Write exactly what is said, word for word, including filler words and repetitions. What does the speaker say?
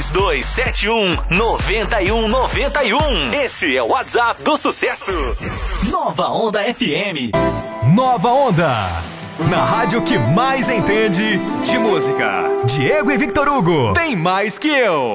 três dois sete um nove um nove um. Esse é o WhatsApp do sucesso. Nova Onda F M. Nova Onda. Na rádio que mais entende de música. Diego e Victor Hugo. Tem mais que eu.